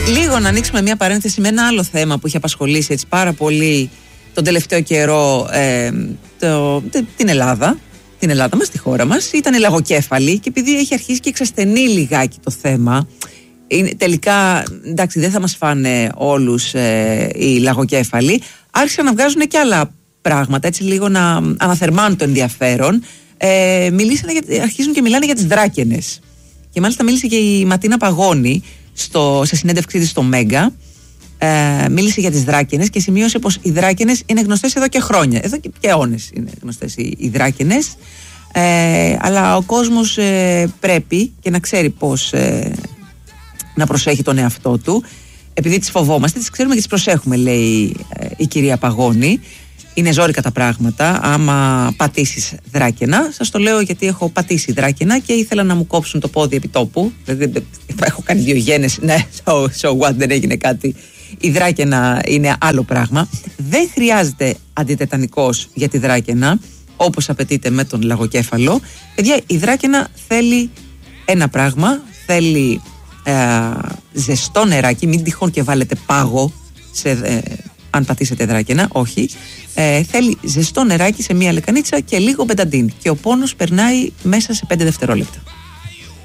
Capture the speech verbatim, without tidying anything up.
λίγο να ανοίξουμε μια παρένθεση με ένα άλλο θέμα που έχει απασχολήσει έτσι πάρα πολύ τον τελευταίο καιρό ε, το, την Ελλάδα. Την Ελλάδα μας, τη χώρα μας. Ήταν η λαγοκέφαλη και επειδή έχει αρχίσει και εξασθενεί λιγάκι το θέμα, είναι, τελικά εντάξει δεν θα μας φάνε όλους ε, οι λαγοκέφαλοι, άρχισαν να βγάζουν και άλλα πράγματα, έτσι λίγο να αναθερμάνουν το ενδιαφέρον. Ε, μιλήσανε για, αρχίζουν και μιλάνε για τις δράκενες. Και μάλιστα μίλησε και η Ματίνα Παγώνη στο, σε συνέντευξή της στο Μέγκα. Ε, μίλησε για τις δράκενες και σημείωσε πως οι δράκενες είναι γνωστές εδώ και χρόνια. Εδώ και, και αιώνες είναι γνωστές οι, οι δράκενες. Ε, αλλά ο κόσμος ε, πρέπει και να ξέρει πως ε, να προσέχει τον εαυτό του. Επειδή τις φοβόμαστε, τις ξέρουμε και τις προσέχουμε, λέει ε, η κυρία Παγώνη. Είναι ζόρικα τα πράγματα άμα πατήσεις δράκαινα. Σας το λέω γιατί έχω πατήσει δράκαινα και ήθελα να μου κόψουν το πόδι επί τόπου. Δηλαδή έχω κάνει δύο γένες. Ναι, so, so what, δεν έγινε κάτι. Η δράκαινα είναι άλλο πράγμα. Δεν χρειάζεται αντιτετανικός για τη δράκαινα, όπως απαιτείται με τον λαγοκέφαλο. Παιδιά, η δράκαινα θέλει ένα πράγμα. Θέλει ε, ζεστό νεράκι. Μην τυχόν και βάλετε πάγο σε, ε, αν πατήσετε δράκαινα. Όχι. Ε, θέλει ζεστό νεράκι σε μία λεκανίτσα και λίγο μπεταντίν. Και ο πόνος περνάει μέσα σε πέντε δευτερόλεπτα.